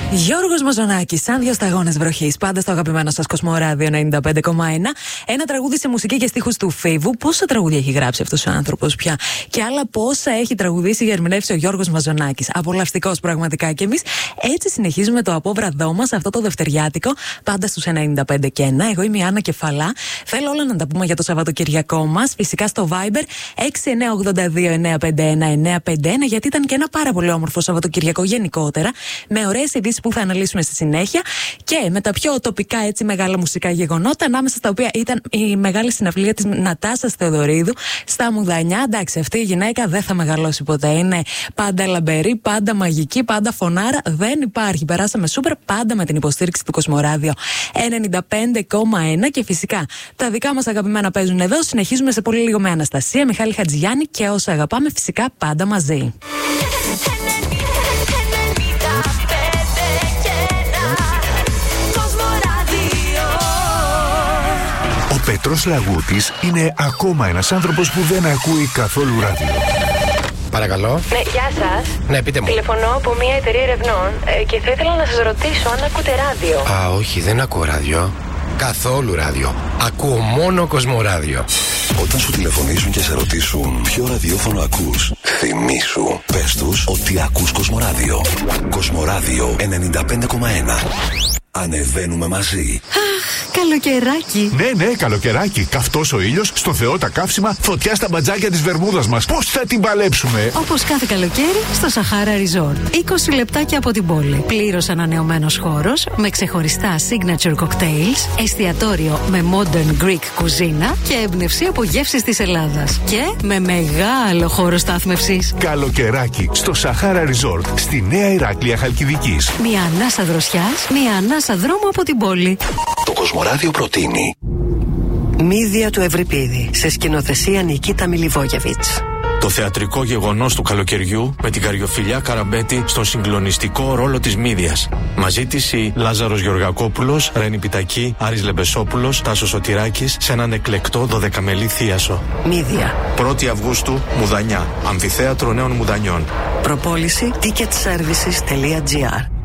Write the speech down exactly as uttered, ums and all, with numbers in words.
Γιώργος Μαζονάκης, σαν δύο σταγόνες βροχής, πάντα στο αγαπημένο σας Κοσμοράδιο ενενήντα πέντε κόμμα ένα. Ένα τραγούδι σε μουσική και στίχους του Φίβου. Πόσα τραγούδια έχει γράψει αυτός ο άνθρωπος πια, και άλλα πόσα έχει τραγουδήσει και ερμηνεύσει ο Γιώργος Μαζονάκης. Απολαυστικός πραγματικά. Και εμείς έτσι συνεχίζουμε το απόβραδό μας, αυτό το δευτεριάτικο, πάντα στους ενενήντα πέντε και ένα. Εγώ είμαι η Άννα Κεφαλά. Θέλω όλα να τα πούμε για το Σαββατοκυριακό μας. Φυσικά στο Viber έξι εννιά ογδόντα δύο εννιά πέντε ένα εννιά πέντε ένα, γιατί ήταν και ένα πάρα πολύ όμορφο Σαββατοκυριακό γενικότερα, με ωραίες ειδήσεις που θα αναλύσουμε στη συνέχεια και με τα πιο τοπικά έτσι μεγάλα μουσικά γεγονότα, ανάμεσα στα οποία ήταν η μεγάλη συναυλία της Νατάσας Θεοδωρίδου στα Μουδανιά. Εντάξει, αυτή η γυναίκα δεν θα μεγαλώσει ποτέ. Είναι πάντα λαμπερή, πάντα μαγική, πάντα φωνάρα. Δεν υπάρχει. Περάσαμε σούπερ, πάντα με την υποστήριξη του Κοσμοράδιο ενενήντα πέντε κόμμα ένα, και φυσικά τα δικά μας αγαπημένα παίζουν εδώ. Συνεχίζουμε σε πολύ λίγο με Αναστασία, Μιχάλη Χατζηγιάννη και όσα αγαπάμε, φυσικά πάντα μαζί. Ο Πέτρος Λαγούτης είναι ακόμα ένας άνθρωπος που δεν ακούει καθόλου ράδιο. Παρακαλώ. Ναι, γεια σας. Ναι, πείτε μου. Τηλεφωνώ από μια εταιρεία ερευνών ε, και θα ήθελα να σας ρωτήσω αν ακούτε ράδιο. Α, όχι, δεν ακούω ράδιο. Καθόλου ράδιο. Ακούω μόνο Κοσμοράδιο. Όταν σου τηλεφωνήσουν και σε ρωτήσουν ποιο ραδιόφωνο ακούς, θυμήσου, πες τους ότι ακούς Κοσμοράδιο. Κοσμοράδιο ενενήντα πέντε κόμμα ένα. Ανεβαίνουμε μαζί. Αχ, καλοκαιράκι. Ναι, ναι, καλοκαιράκι. Καυτός ο ήλιος, στο Θεό τα καύσιμα, φωτιά στα μπατζάκια της Βερμούδας μας. Πώς θα την παλέψουμε? Όπως κάθε καλοκαίρι στο Σαχάρα Resort. είκοσι λεπτάκια από την πόλη. Πλήρως ανανεωμένος χώρος με ξεχωριστά signature cocktails, εστιατόριο με modern Greek κουζίνα και έμπνευση από γεύσεις της Ελλάδας. Και με μεγάλο χώρο στάθμευσης. Καλοκαιράκι στο Σαχάρα Resort, στη Νέα Ηράκλεια Χαλκιδικής. Μια ανάσα δροσιάς, μια ανάσα δρόμο από την πόλη. Το Κοσμοράδιο προτείνει Μύδια του Ευρυπίδη, σε σκηνοθεσία Νικίτα Μιλιβόγεβιτς. Το θεατρικό γεγονός του καλοκαιριού με την Καριοφιλιά Καραμπέτη στον συγκλονιστικό ρόλο της Μύδιας. Μαζί της η Λάζαρος Γεωργακόπουλος, Ρένη Πιτακή, Άρης Λεμπεσόπουλος, Τάσος Σωτηράκης σε έναν εκλεκτό δωδεκαμελή θίασο. Μύδια. πρώτη Αυγούστου, Μουδανιά. Αμφιθέατρο Νέων Μουδανιών. Προπόληση ticket services τελεία τζι άρ.